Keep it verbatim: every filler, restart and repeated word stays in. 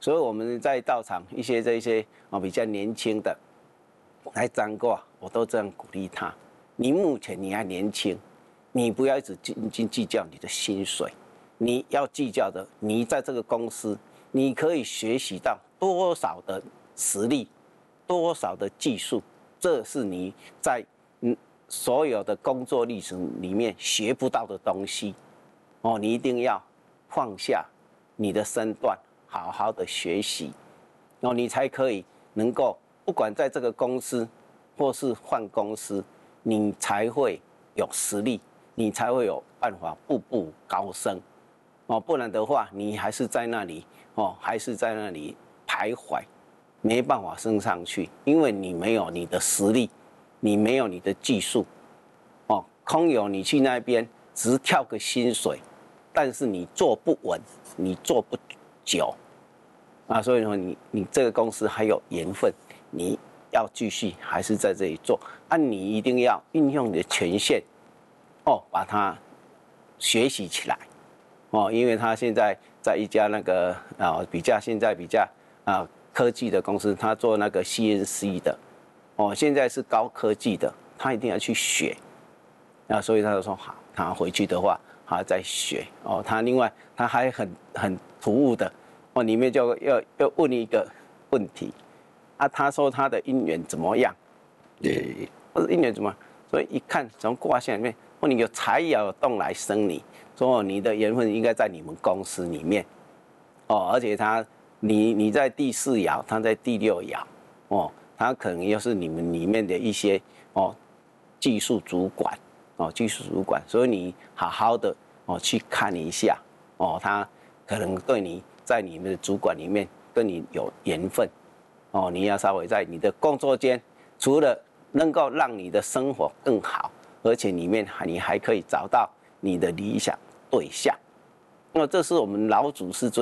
所以我们在道场一些这些啊比较年轻的来占卦，我都这样鼓励他：你目前你还年轻，你不要一直斤斤计较你的薪水，你要计较的，你在这个公司你可以学习到多少的实力，多少的技术，这是你在嗯所有的工作历程里面学不到的东西。哦，你一定要放下你的身段，好好的学习，哦，你才可以能够不管在这个公司或是换公司，你才会有实力，你才会有办法步步高升。哦，不然的话，你还是在那里哦，还是在那里徘徊，没办法升上去，因为你没有你的实力，你没有你的技术。哦，空有你去那边只是跳个薪水，但是你做不稳，你做不久，啊，所以说你你这个公司还有缘分，你要继续还是在这里做啊，你一定要运用你的权限，哦，把它学习起来，哦，因为他现在在一家那个啊比较现在比较啊科技的公司，他做那个 C N C 的，哦，现在是高科技的，他一定要去学，啊，所以他就说好，他回去的话。他在学哦，他另外他还很很突兀的哦，里面就要要问一个问题啊，他说他的姻缘怎么样？对，或者姻缘怎么样？所以一看从卦象里面，哦，你有财爻有动来生你，说你的缘分应该在你们公司里面哦，而且他你你在第四爻，他在第六爻哦，他可能又是你们里面的一些哦技术主管。哦，技术主管，所以你好好的哦去看一下哦，他可能对你在你们的主管里面跟你有缘分哦，你要稍微在你的工作间，除了能够让你的生活更好，而且里面你还可以找到你的理想对象。那这是我们老祖师尊。